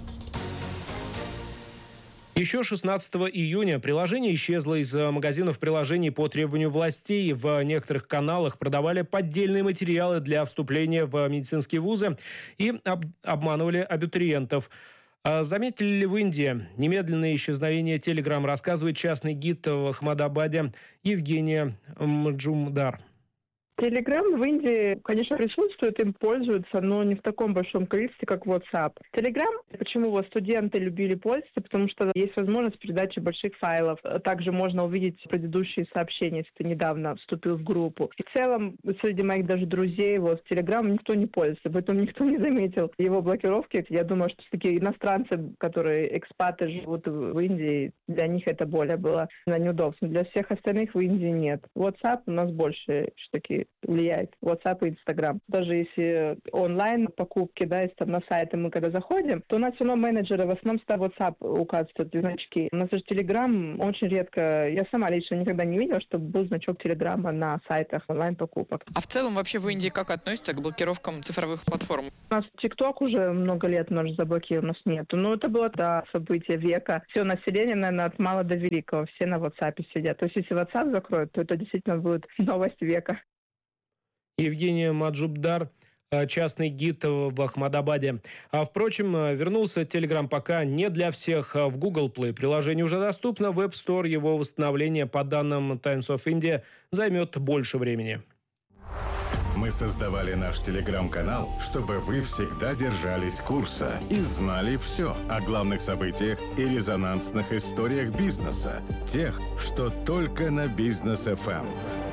Еще шестнадцатого июня приложение исчезло из магазинов приложений по требованию властей. В некоторых каналах продавали поддельные материалы для вступления в медицинские вузы и об- обманывали абитуриентов. Заметили ли в Индии немедленное исчезновение Telegram, рассказывает частный гид в Ахмадабаде Евгения Мджумдар. Telegram в Индии, конечно, присутствует, им пользуются, но не в таком большом количестве, как WhatsApp. Telegram, почему вот студенты любили пользоваться, потому что есть возможность передачи больших файлов. Также можно увидеть предыдущие сообщения, если ты недавно вступил в группу. И в целом, среди моих даже друзей, вот Telegram никто не пользуется, поэтому никто не заметил его блокировки. Я думаю, что такие иностранцы, которые экспаты живут в Индии, для них это более было неудобно. Для всех остальных в Индии нет. WhatsApp у нас больше все-таки влияет. WhatsApp и Instagram. Даже если онлайн покупки, да, если там на сайты мы когда заходим, то у нас все равно менеджеры в основном ставят WhatsApp, указывают значки. У нас же Telegram очень редко, я сама лично никогда не видела, чтобы был значок Телеграма на сайтах онлайн-покупок. А в целом вообще в Индии как относятся к блокировкам цифровых платформ? У нас TikTok уже много лет у нас заблокирован, у нас нету. Но это было, да, событие века. Все население, наверное, от мала до великого, все на WhatsApp сидят. То есть если WhatsApp закроют, то это действительно будет новость века. Евгения Маджубдар, частный гид в Ахмадабаде. А, впрочем, вернулся Telegram пока не для всех. В Google Play приложение уже доступно, в App Store его восстановление, по данным Times of India, займет больше времени. Мы создавали наш телеграм-канал, чтобы вы всегда держались курса и знали все о главных событиях и резонансных историях бизнеса. Тех, что только на Бизнес эф эм.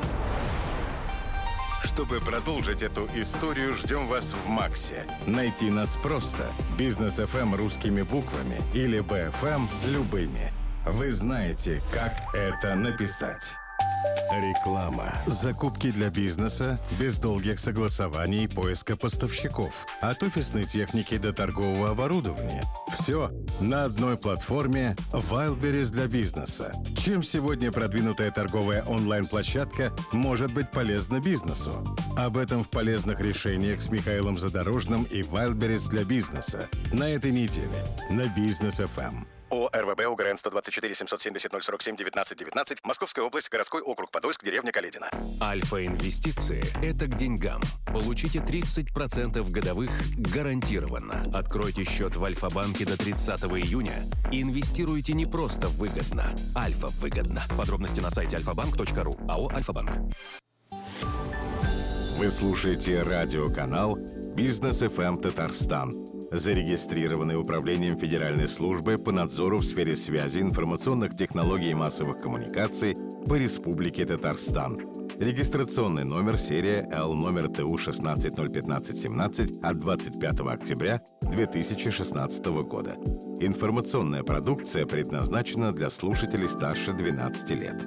Чтобы продолжить эту историю, ждем вас в Максе. Найти нас просто. Бизнес эф эм русскими буквами или би эф эм любыми. Вы знаете, как это написать. Реклама. Закупки для бизнеса без долгих согласований и поиска поставщиков. От офисной техники до торгового оборудования. Все на одной платформе Wildberries для бизнеса. Чем сегодня продвинутая торговая онлайн-площадка может быть полезна бизнесу? Об этом в полезных решениях с Михаилом Задорожным и Wildberries для бизнеса. На этой неделе на Бизнес эф эм. ООО РВБ УГРН сто двадцать четыре семьсот семьдесят ноль сорок семь девятнадцать девятнадцать, Московская область, городской округ Подольск, деревня Каледино. Альфа-инвестиции – это к деньгам. Получите тридцать процентов годовых гарантированно. Откройте счет в Альфа-банке до тридцатого июня и инвестируйте не просто выгодно. Альфа выгодно. Подробности на сайте альфа банк точка ру. АО «Альфа-банк». Вы слушаете радиоканал Бизнес эф эм Татарстан, зарегистрированный Управлением Федеральной службы по надзору в сфере связи, информационных технологий и массовых коммуникаций по Республике Татарстан. Регистрационный номер серия Л номер Т У шестнадцать ноль пятнадцать семнадцать от двадцать пятого октября две тысячи шестнадцатого года. Информационная продукция предназначена для слушателей старше двенадцати лет.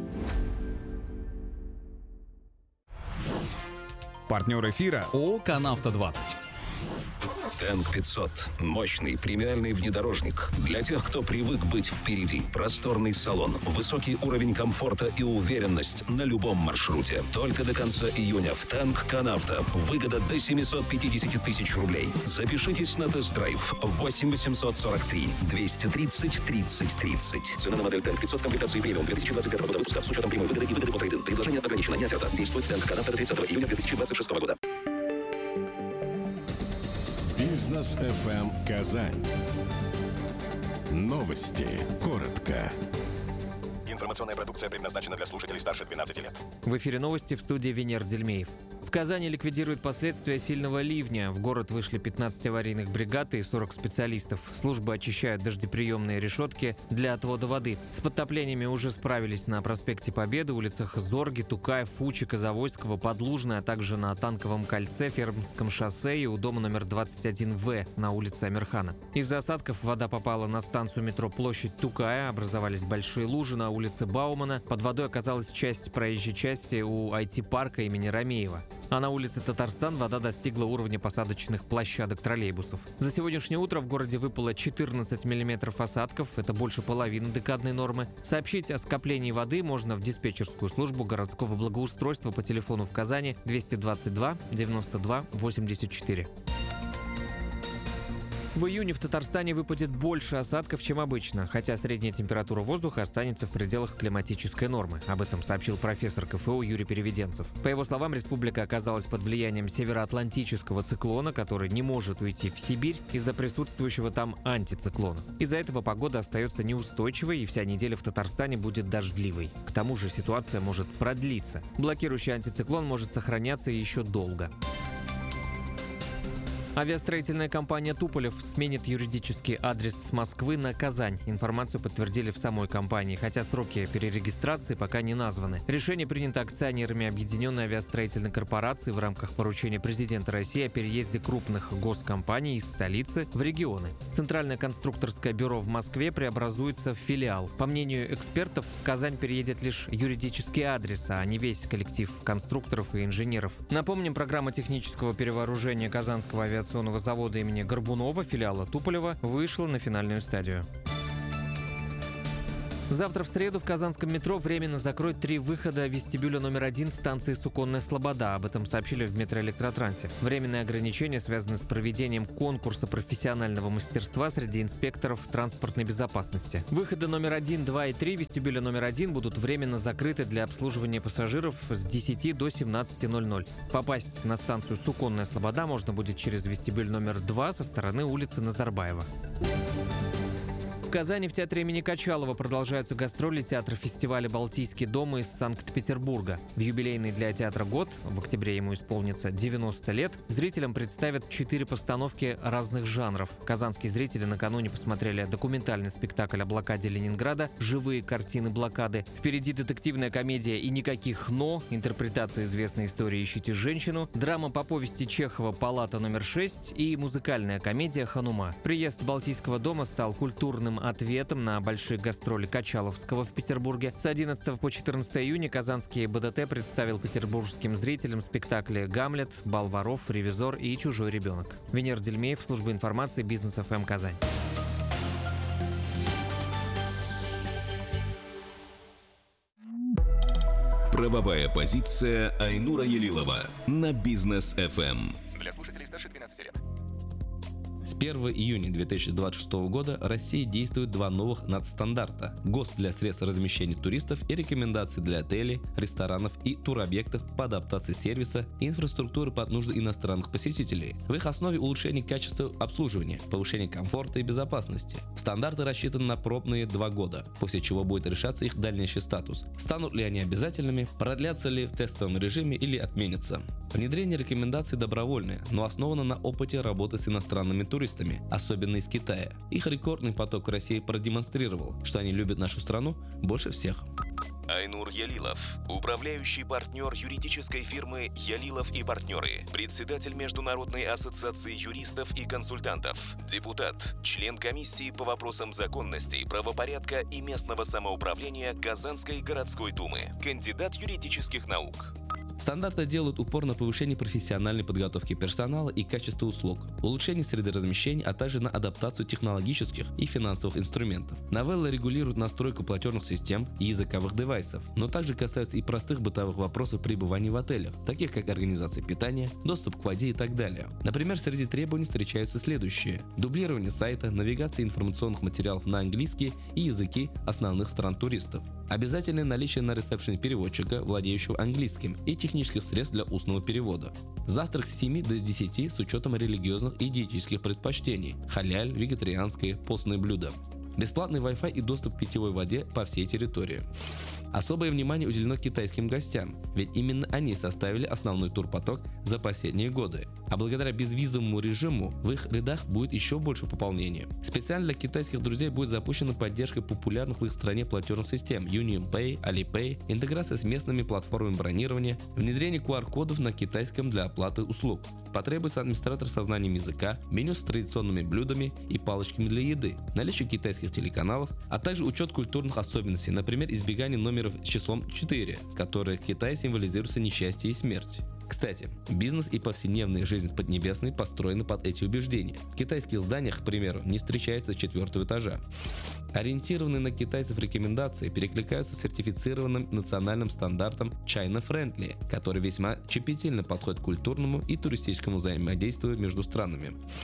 Партнер эфира ООО «Канавто двадцать». Тэнк пятьсот. Мощный премиальный внедорожник. Для тех, кто привык быть впереди. Просторный салон, высокий уровень комфорта и уверенность на любом маршруте. Только до конца июня в Тэнк Канавто. Выгода до семьсот пятьдесят тысяч рублей. Запишитесь на тест-драйв восемь восемьсот сорок три двести тридцать тридцать тридцать. Цена на модель Тэнк пятьсот комплектации премиум две тысячи двадцать пятого года выпуска с учетом прямой выгоды и выгоды по трейд-ин. Предложение ограничено, не оферта. Действует в Тэнк Канавто до тридцатого июня две тысячи двадцать шестого года. Бизнес эф эм Казань. Новости. Коротко. Информационная продукция предназначена для слушателей старше двенадцати лет. В эфире новости, в студии Венер Дельмеев. В Казани ликвидируют последствия сильного ливня. В город вышли пятнадцать аварийных бригад и сорок специалистов. Службы очищают дождеприемные решетки для отвода воды. С подтоплениями уже справились на проспекте Победы, улицах Зорги, Тукаев, Фучика, Завойского, Подлужной, а также на Танковом кольце, Фермском шоссе и у дома номер двадцать один В на улице Амирхана. Из-за осадков вода попала на станцию метро Площадь Тукая, образовались большие лужи на улице Баумана. Под водой оказалась часть проезжей части у ай ти-парка имени Ромеева. А на улице Татарстан вода достигла уровня посадочных площадок троллейбусов. За сегодняшнее утро в городе выпало четырнадцать миллиметров осадков, это больше половины декадной нормы. Сообщить о скоплении воды можно в диспетчерскую службу городского благоустройства по телефону в Казани двести двадцать два девяносто два восемьдесят четыре. В июне в Татарстане выпадет больше осадков, чем обычно, хотя средняя температура воздуха останется в пределах климатической нормы. Об этом сообщил профессор ка эф у Юрий Переведенцев. По его словам, республика оказалась под влиянием североатлантического циклона, который не может уйти в Сибирь из-за присутствующего там антициклона. Из-за этого погода остается неустойчивой, и вся неделя в Татарстане будет дождливой. К тому же ситуация может продлиться. Блокирующий антициклон может сохраняться еще долго. Авиастроительная компания «Туполев» сменит юридический адрес с Москвы на Казань. Информацию подтвердили в самой компании, хотя сроки перерегистрации пока не названы. Решение принято акционерами Объединенной авиастроительной корпорации в рамках поручения президента России о переезде крупных госкомпаний из столицы в регионы. Центральное конструкторское бюро в Москве преобразуется в филиал. По мнению экспертов, в Казань переедет лишь юридический адрес, а не весь коллектив конструкторов и инженеров. Напомним, программа технического перевооружения Казанского авиационного завода имени Горбунова, филиала Туполева, вышла на финальную стадию. Завтра в среду в казанском метро временно закроют три выхода вестибюля номер один станции Суконная Слобода. Об этом сообщили в метроэлектротрансе. Временные ограничения связаны с проведением конкурса профессионального мастерства среди инспекторов транспортной безопасности. Выходы номер один, два и три вестибюля номер один будут временно закрыты для обслуживания пассажиров с десяти до семнадцати ноль-ноль. Попасть на станцию Суконная Слобода можно будет через вестибюль номер два со стороны улицы Назарбаева. В Казани в театре имени Качалова продолжаются гастроли театра-фестиваля «Балтийский дом» из Санкт-Петербурга. В юбилейный для театра год, в октябре ему исполнится девяносто лет, зрителям представят четыре постановки разных жанров. Казанские зрители накануне посмотрели документальный спектакль о блокаде Ленинграда «Живые картины блокады». Впереди детективная комедия «И никаких «но», интерпретация известной истории «Ищите женщину», драма по повести Чехова «Палата номер шесть» и музыкальная комедия «Ханума». Приезд Балтийского дома стал культурным ответом на большие гастроли Качаловского в Петербурге. С одиннадцатого по четырнадцатое июня казанский бэ дэ тэ представил петербургским зрителям спектакли «Гамлет», «Бал воров», «Ревизор» и «Чужой ребенок». Венер Дельмеев, служба информации «Бизнес эф эм» Казань. Правовая позиция Айнура Елилова на Бизнес эф эм. Для слушателей старше двенадцати лет. С первого июня две тысячи двадцать шестого года в России действуют два новых надстандарта – ГОСТ для средств размещения туристов и рекомендации для отелей, ресторанов и туробъектов по адаптации сервиса и инфраструктуры под нужды иностранных посетителей. В их основе улучшение качества обслуживания, повышение комфорта и безопасности. Стандарты рассчитаны на пробные два года, после чего будет решаться их дальнейший статус. Станут ли они обязательными, продлятся ли в тестовом режиме или отменятся. Внедрение рекомендаций добровольное, но основано на опыте работы с иностранными туристами, особенно из Китая. Их рекордный поток в России продемонстрировал, что они любят нашу страну больше всех. Айнур Ялилов, управляющий партнер юридической фирмы «Ялилов и партнеры», председатель Международной ассоциации юристов и консультантов, депутат, член комиссии по вопросам законности, правопорядка и местного самоуправления Казанской городской думы, кандидат юридических наук. Стандарты делают упор на повышение профессиональной подготовки персонала и качества услуг, улучшение среды размещения, а также на адаптацию технологических и финансовых инструментов. Новелла регулирует настройку платежных систем и языковых девайсов, но также касаются и простых бытовых вопросов пребывания в отелях, таких как организация питания, доступ к воде и так далее. Например, среди требований встречаются следующие: дублирование сайта, навигация информационных материалов на английский и языки основных стран туристов, обязательное наличие на ресепшене переводчика, владеющего английским, и технических средств для устного перевода. Завтрак с семи до десяти с учетом религиозных и диетических предпочтений, халяль, вегетарианские, постные блюда. Бесплатный Wi-Fi и доступ к питьевой воде по всей территории. Особое внимание уделено китайским гостям, ведь именно они составили основной турпоток за последние годы. А благодаря безвизовому режиму в их рядах будет еще больше пополнения. Специально для китайских друзей будет запущена поддержка популярных в их стране платежных систем UnionPay, Alipay, интеграция с местными платформами бронирования, внедрение ку ар кодов на китайском для оплаты услуг. Потребуется администратор со знанием языка, меню с традиционными блюдами и палочками для еды, наличие китайских телеканалов, а также учет культурных особенностей, например, избегание номеров с числом четыре, которые в Китае символизируются несчастье и смерть. Кстати, бизнес и повседневная жизнь Поднебесной построены под эти убеждения. В китайских зданиях, к примеру, не встречается четвертого этажа. Ориентированные на китайцев рекомендации перекликаются с сертифицированным национальным стандартом China Friendly, который весьма щепетильно подходит к культурному и туристическому взаимодействию между странами.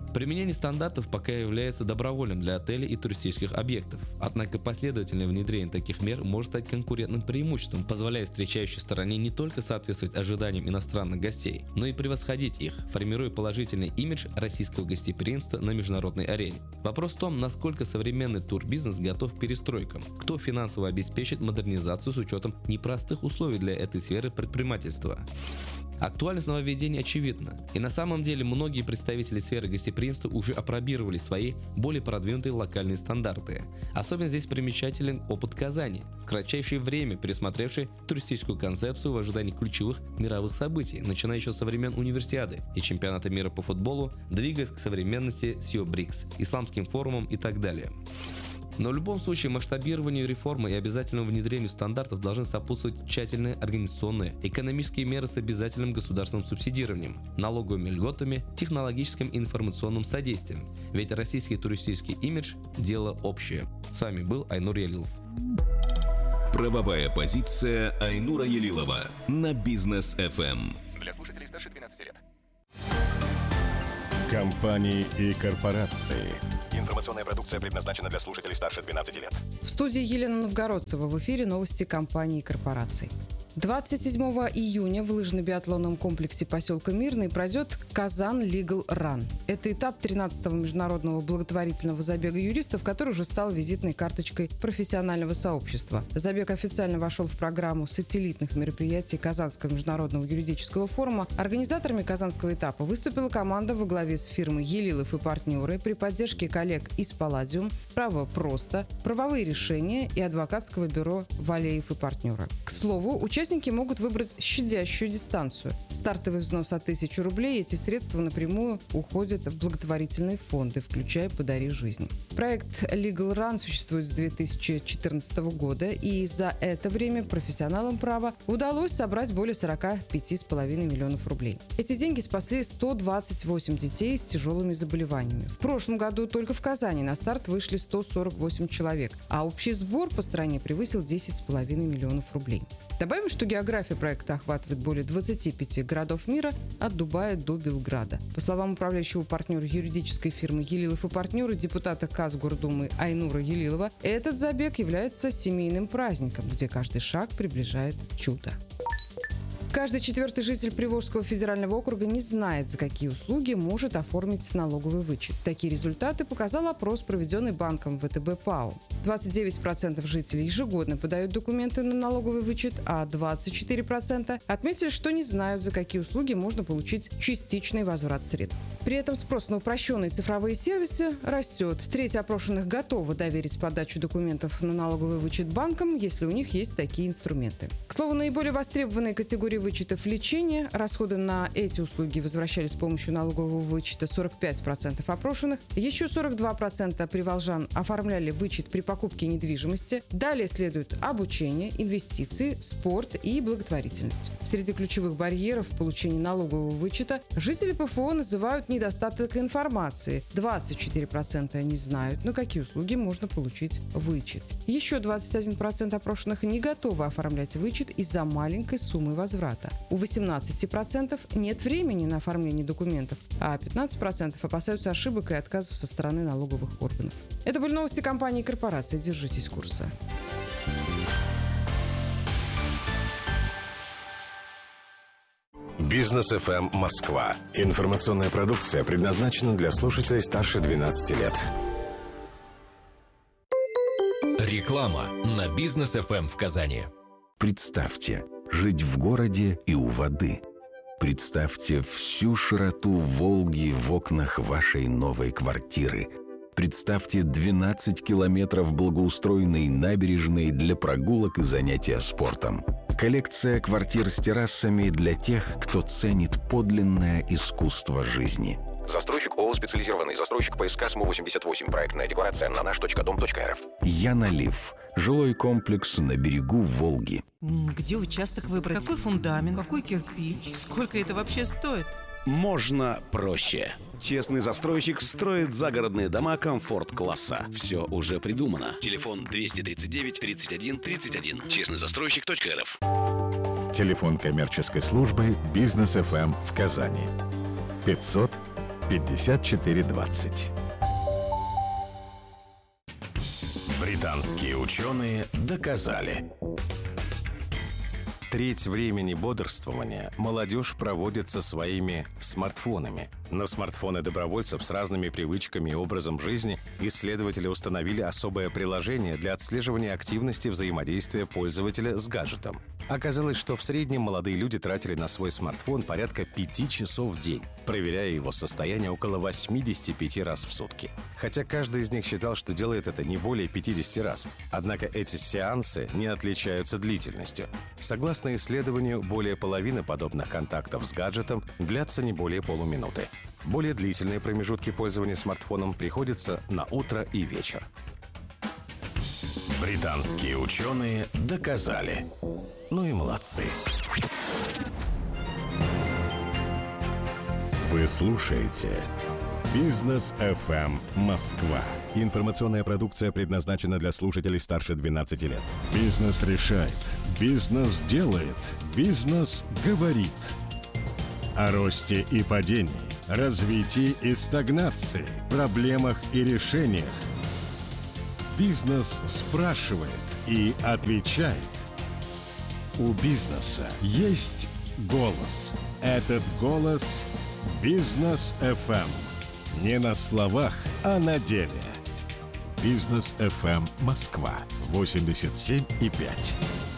Применение стандартов пока является добровольным для отелей и туристических объектов. Однако последовательное внедрение таких мер может стать конкурентным преимуществом, позволяя встречающей стороне не только соответствовать ожиданиям иностранных гостей, но и превосходить их, формируя положительный имидж российского гостеприимства на международной арене. Вопрос в том, насколько современный турбизнес готов к перестройкам, кто финансово обеспечит модернизацию с учетом непростых условий для этой сферы предпринимательства. Актуальность нововведений очевидна, и на самом деле многие представители сферы гостеприимства уже апробировали свои более продвинутые локальные стандарты. Особенно здесь примечателен опыт Казани, в кратчайшее время пересмотревший туристическую концепцию в ожидании ключевых мировых событий, начиная еще со времен Универсиады и чемпионата мира по футболу, двигаясь к современности с БРИКС, исламским форумом и так далее. Но в любом случае масштабированию реформы и обязательному внедрению стандартов должны сопутствовать тщательные организационные, экономические меры с обязательным государственным субсидированием, налоговыми льготами, технологическим и информационным содействием. Ведь российский туристический имидж – дело общее. С вами был Айнур Ялилов. Правовая позиция Айнура Ялилова на Бизнес эф эм. Для слушателей старше двенадцати лет. Компании и корпорации. Информационная продукция предназначена для слушателей старше двенадцати лет. В студии Елена Новгородцева. В эфире новости компаний и корпораций. двадцать седьмого июня в лыжно-биатлонном комплексе поселка Мирный пройдет Казан Legal Run. Это этап тринадцатого международного благотворительного забега юристов, который уже стал визитной карточкой профессионального сообщества. Забег официально вошел в программу сателлитных мероприятий Казанского международного юридического форума. Организаторами казанского этапа выступила команда во главе с фирмой Ялилов и партнеры при поддержке коллег из Палладиум, Право просто, правовые решения и адвокатского бюро Валеев и партнеры. К слову, участники Участники могут выбрать щадящую дистанцию. Стартовый взнос от тысячи рублей. Эти средства напрямую уходят в благотворительные фонды, включая «Подари жизнь». Проект Legal Run существует с две тысячи четырнадцатого года, и за это время профессионалам права удалось собрать более сорока пяти с половиной миллионов рублей. Эти деньги спасли сто двадцать восемь детей с тяжелыми заболеваниями. В прошлом году только в Казани на старт вышли сто сорок восемь человек, а общий сбор по стране превысил десять с половиной миллионов рублей. Добавим, что география проекта охватывает более двадцати пяти городов мира от Дубая до Белграда. По словам управляющего партнера юридической фирмы «Ялилов и партнеры», депутата Казгордумы Айнура Ялилова, этот забег является семейным праздником, где каждый шаг приближает чудо. Каждый четвертый житель Приволжского федерального округа не знает, за какие услуги может оформить налоговый вычет. Такие результаты показал опрос, проведенный банком ВТБ ПАО. двадцать девять процентов жителей ежегодно подают документы на налоговый вычет, а двадцать четыре процента отметили, что не знают, за какие услуги можно получить частичный возврат средств. При этом спрос на упрощенные цифровые сервисы растет. Треть опрошенных готовы доверить подачу документов на налоговый вычет банкам, если у них есть такие инструменты. К слову, наиболее востребованные категории вычетов лечения, расходы на эти услуги возвращались с помощью налогового вычета сорок пять процентов опрошенных, еще сорок два процента приволжан оформляли вычет при покупке недвижимости. Далее следует обучение, инвестиции, спорт и благотворительность. Среди ключевых барьеров в получении налогового вычета жители ПФО называют недостаток информации. двадцать четыре процента не знают, на какие услуги можно получить вычет. Еще двадцать один процент опрошенных не готовы оформлять вычет из-за маленькой суммы возврата. У восемнадцати процентов нет времени на оформление документов, а пятнадцать процентов опасаются ошибок и отказов со стороны налоговых органов. Это были новости компании и корпорации. Держитесь курса. Бизнес эф эм Москва. Информационная продукция предназначена для слушателей старше двенадцати лет. Реклама на Бизнес эф эм в Казани. Представьте, жить в городе и у воды. Представьте всю широту Волги в окнах вашей новой квартиры. Представьте двенадцать километров благоустроенной набережной для прогулок и занятия спортом. Коллекция квартир с террасами для тех, кто ценит подлинное искусство жизни. Застройщик ООО «Специализированный застройщик ПСК СМУ восемьдесят восемь». Проектная декларация на наш точка дом точка эр эф. Янолив. Жилой комплекс на берегу Волги. Где участок выбрать? Какой фундамент? Какой кирпич? Сколько это вообще стоит? Можно проще. Честный застройщик строит загородные дома комфорт-класса. Все уже придумано. Телефон двести тридцать девять тридцать один тридцать один. честный застройщик точка эр эф. Телефон коммерческой службы «Бизнес эф эм» в Казани. пятьсот пятьдесят четыре двадцать. Британские ученые доказали. Треть времени бодрствования молодежь проводит со своими смартфонами. На смартфоны добровольцев с разными привычками и образом жизни исследователи установили особое приложение для отслеживания активности взаимодействия пользователя с гаджетом. Оказалось, что в среднем молодые люди тратили на свой смартфон порядка пяти часов в день, проверяя его состояние около восьмидесяти пяти раз в сутки. Хотя каждый из них считал, что делает это не более пятидесяти раз. Однако эти сеансы не отличаются длительностью. Согласно исследованию, более половины подобных контактов с гаджетом длятся не более полуминуты. Более длительные промежутки пользования смартфоном приходятся на утро и вечер. Британские ученые доказали. Ну и молодцы. Вы слушаете Бизнес эф эм Москва. Информационная продукция предназначена для слушателей старше двенадцати лет. Бизнес решает. Бизнес делает. Бизнес говорит. О росте и падении, развитии и стагнации, проблемах и решениях. Бизнес спрашивает и отвечает. У бизнеса есть голос. Этот голос – Бизнес эф эм. Не на словах, а на деле. Бизнес эф эм Москва восемьдесят семь и пять.